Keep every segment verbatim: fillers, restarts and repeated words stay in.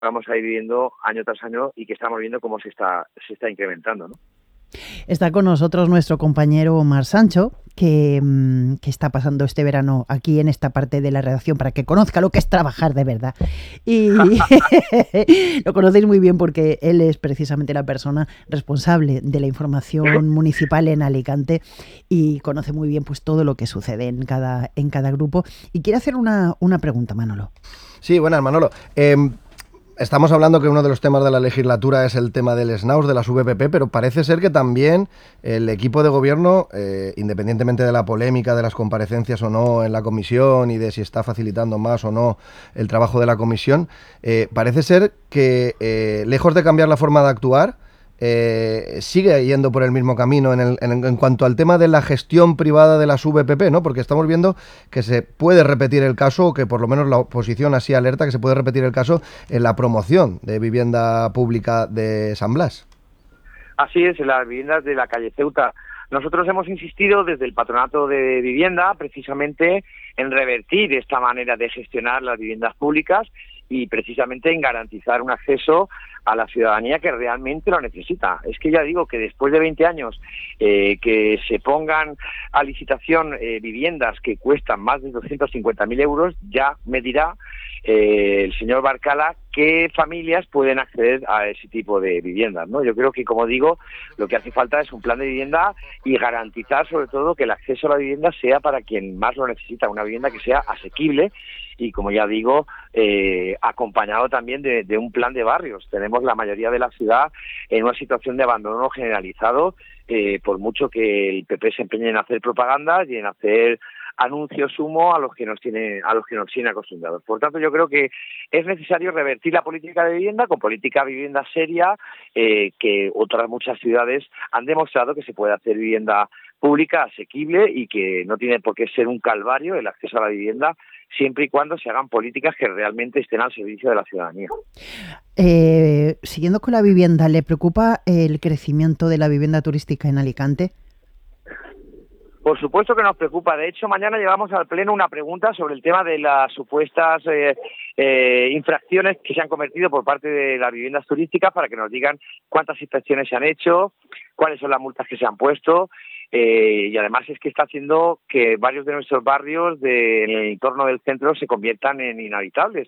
vamos a ir viviendo año tras año y que estamos viendo cómo se está se está incrementando, ¿no? Está con nosotros nuestro compañero Omar Sancho, que, que está pasando este verano aquí en esta parte de la redacción para que conozca lo que es trabajar de verdad. Y lo conocéis muy bien porque él es precisamente la persona responsable de la información municipal en Alicante y conoce muy bien pues todo lo que sucede en cada, en cada grupo. Y quiere hacer una, una pregunta, Manolo. Sí, buenas, Manolo. Eh, Estamos hablando que uno de los temas de la legislatura es el tema del SNAUS, de las V P P, pero parece ser que también el equipo de gobierno, eh, independientemente de la polémica de las comparecencias o no en la comisión y de si está facilitando más o no el trabajo de la comisión, eh, parece ser que, eh, lejos de cambiar la forma de actuar, Eh, sigue yendo por el mismo camino en, el, en, en cuanto al tema de la gestión privada de las V P P, ¿no? Porque estamos viendo que se puede repetir el caso, o que por lo menos la oposición así alerta que se puede repetir el caso en la promoción de vivienda pública de San Blas. Así es, en las viviendas de la calle Ceuta. Nosotros hemos insistido desde el Patronato de Vivienda precisamente en revertir esta manera de gestionar las viviendas públicas y precisamente en garantizar un acceso a la ciudadanía que realmente lo necesita. Es que ya digo que después de veinte años eh, que se pongan a licitación eh, viviendas que cuestan más de doscientos cincuenta mil euros, ya me dirá eh, el señor Barcala qué familias pueden acceder a ese tipo de viviendas, ¿no? Yo creo que, como digo, lo que hace falta es un plan de vivienda y garantizar sobre todo que el acceso a la vivienda sea para quien más lo necesita, una vivienda que sea asequible y, como ya digo, eh, acompañado también de, de un plan de barrios. Tenemos la mayoría de la ciudad en una situación de abandono generalizado, eh, por mucho que el P P se empeñe en hacer propaganda y en hacer anuncios humo a los que nos tiene a los que nos tiene acostumbrados. Por tanto, yo creo que es necesario revertir la política de vivienda con política de vivienda seria, eh, que otras muchas ciudades han demostrado que se puede hacer vivienda pública, asequible y que no tiene por qué ser un calvario el acceso a la vivienda, siempre y cuando se hagan políticas que realmente estén al servicio de la ciudadanía. Eh, siguiendo con la vivienda, ¿le preocupa el crecimiento de la vivienda turística en Alicante? Por supuesto que nos preocupa. De hecho, mañana llevamos al Pleno una pregunta sobre el tema de las supuestas eh, eh, infracciones que se han cometido por parte de las viviendas turísticas, para que nos digan cuántas inspecciones se han hecho, cuáles son las multas que se han puesto. Eh, y además es que está haciendo que varios de nuestros barrios de, en el entorno del centro se conviertan en inhabitables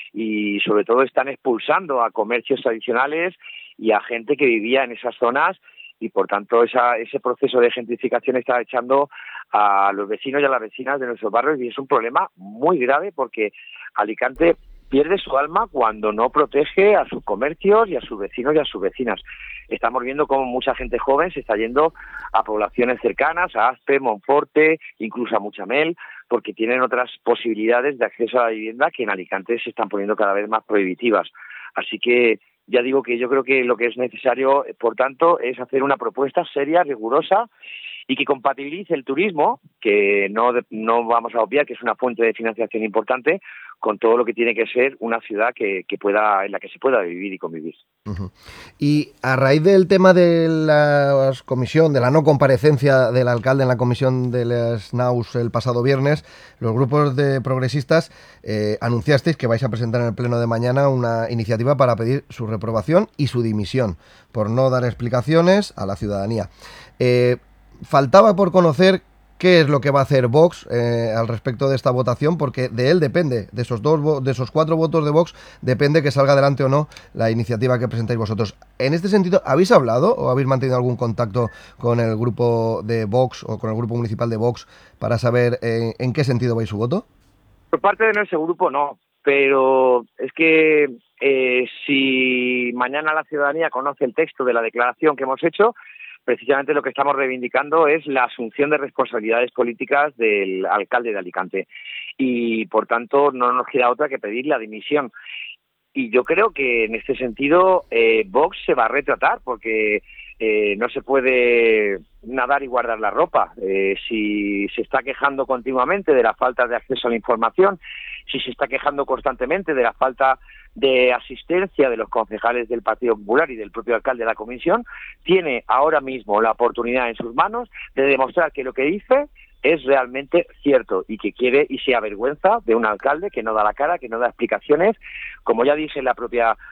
y sobre todo están expulsando a comercios tradicionales y a gente que vivía en esas zonas, y por tanto esa, ese proceso de gentrificación está echando a los vecinos y a las vecinas de nuestros barrios, y es un problema muy grave porque Alicante pierde su alma cuando no protege a sus comercios y a sus vecinos y a sus vecinas. Estamos viendo cómo mucha gente joven se está yendo a poblaciones cercanas, a Aspe, Monforte, incluso a Muchamel, porque tienen otras posibilidades de acceso a la vivienda que en Alicante se están poniendo cada vez más prohibitivas. Así que ya digo que yo creo que lo que es necesario, por tanto, es hacer una propuesta seria, rigurosa y que compatibilice el turismo, que no, no vamos a obviar que es una fuente de financiación importante, con todo lo que tiene que ser una ciudad que, que pueda, en la que se pueda vivir y convivir. Uh-huh. Y a raíz del tema de la comisión, de la no comparecencia del alcalde en la comisión del SNAUS el pasado viernes, los grupos de progresistas eh, anunciasteis que vais a presentar en el pleno de mañana una iniciativa para pedir su reprobación y su dimisión por no dar explicaciones a la ciudadanía. Eh, faltaba por conocer qué es lo que va a hacer Vox eh, al respecto de esta votación, porque de él depende, de esos dos, de esos cuatro votos de Vox, depende que salga adelante o no la iniciativa que presentáis vosotros. En este sentido, ¿habéis hablado o habéis mantenido algún contacto con el grupo de Vox o con el grupo municipal de Vox para saber eh, en qué sentido vais su voto? Por parte de nuestro grupo no, pero es que eh, si mañana la ciudadanía conoce el texto de la declaración que hemos hecho, precisamente lo que estamos reivindicando es la asunción de responsabilidades políticas del alcalde de Alicante y, por tanto, no nos queda otra que pedir la dimisión. Y yo creo que en este sentido eh, Vox se va a retratar, porque eh, no se puede nadar y guardar la ropa. Eh, si se está quejando continuamente de la falta de acceso a la información, si se está quejando constantemente de la falta de asistencia de los concejales del Partido Popular y del propio alcalde de la comisión, tiene ahora mismo la oportunidad en sus manos de demostrar que lo que dice es realmente cierto y que quiere y se avergüenza de un alcalde que no da la cara, que no da explicaciones. Como ya dije en la propia